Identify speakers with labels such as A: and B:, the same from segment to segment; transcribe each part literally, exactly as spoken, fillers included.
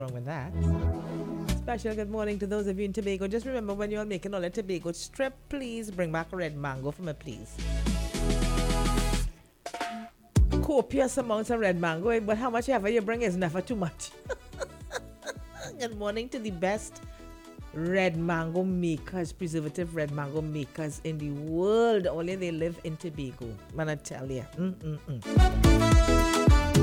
A: Wrong with that. Special good morning to those of you in Tobago. Just remember, when you're making all the Tobago strip, please bring back a red mango for me, please. Copious amounts of red mango, but how much ever you bring is never too much. Good morning to the best red mango makers, preservative red mango makers in the world. Only they live in Tobago, man, I tell you. Mm-mm-mm.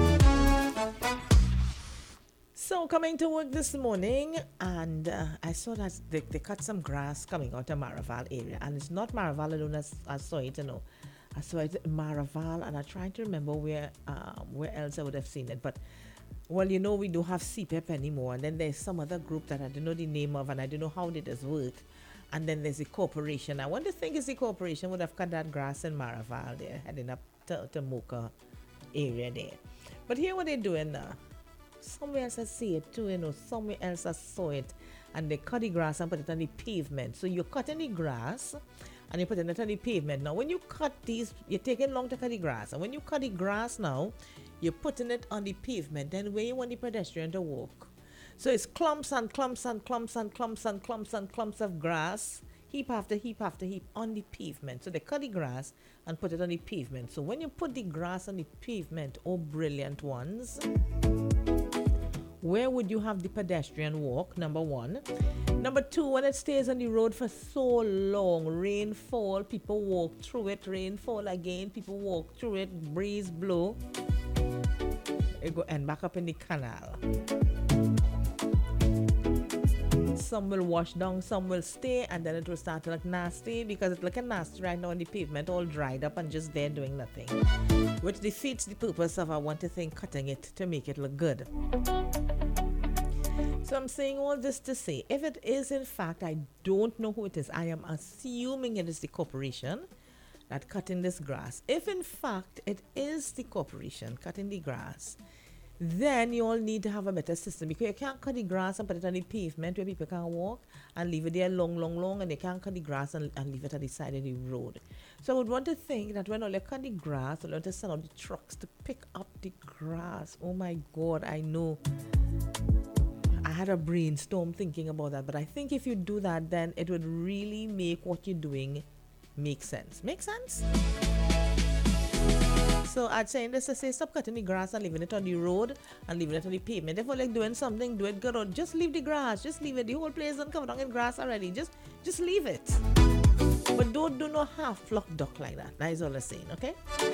A: So coming to work this morning, and uh, I saw that they, they cut some grass coming out of Maraval area, and it's not Maraval alone. As I saw it, you know, I saw it in Maraval, and I tried to remember where um, where else I would have seen it. But well, you know, we don't have C P E P anymore, and then there's some other group that I don't know the name of, and I don't know how it does work. And then there's a corporation. I want to think it's the corporation would have cut that grass in Maraval there, heading up to, to Mocha area there. But here what they're doing now. Somewhere else I see it too, you know, somewhere else I saw it, and they cut the grass and put it on the pavement. So you're cutting the grass and you're putting it on the pavement. Now when you cut these, you're taking long to cut the grass, and when you cut the grass now, you're putting it on the pavement, then where you want the pedestrian to walk. So it's clumps and clumps and clumps and clumps and clumps and clumps of grass, heap after heap after heap on the pavement. So they cut the grass and put it on the pavement. So when you put the grass on the pavement, oh brilliant ones, where would you have the pedestrian walk? Number one. Number two, when it stays on the road for so long, rainfall, people walk through it, rainfall again, people walk through it, breeze blow, it go end back up in the canal. Some will wash down, some will stay, and then it will start to look nasty, because it's looking nasty right now on the pavement, all dried up and just there doing nothing, which defeats the purpose of, I want to think, cutting it to make it look good. So I'm saying all this to say, if it is in fact, I don't know who it is, I am assuming it is the corporation that cutting this grass. If in fact it is the corporation cutting the grass, then you all need to have a better system, because you can't cut the grass and put it on the pavement where people can walk and leave it there long, long, long, and they can't cut the grass and, and leave it at the side of the road. So I would want to think that when they cut the grass, they want to send out the trucks to pick up the grass. Oh my God, I know. I had a brainstorm thinking about that, but I think if you do that, then it would really make what you're doing make sense. Make sense? So I'd say this to say, stop cutting the grass and leaving it on the road and leaving it on the pavement. If you're like doing something, do it good, or just leave the grass. Just leave it. The whole place isn't covered in grass already. Just just leave it. But don't do no half flock duck like that. That is all I'm saying, okay?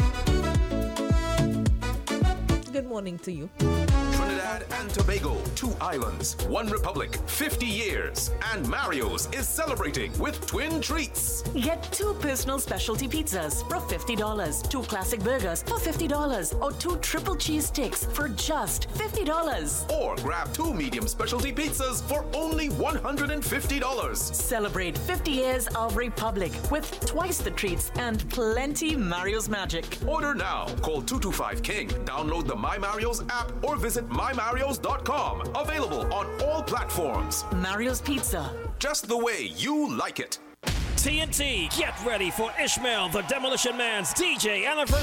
A: Good morning to you.
B: Trinidad and Tobago, two islands, one republic, fifty years, and Mario's is celebrating with twin treats.
C: Get two personal specialty pizzas for fifty dollars, two classic burgers for fifty dollars, or two triple cheese sticks for just fifty dollars.
B: Or grab two medium specialty pizzas for only one hundred fifty dollars.
C: Celebrate fifty years of Republic with twice the treats and plenty Mario's magic.
B: Order now. Call two two five King. Download the My Mario's app or visit my marios dot com. Available on all platforms.
C: Mario's Pizza.
B: Just the way you like it.
D: T N T, get ready for Ishmael the Demolition Man's D J anniversary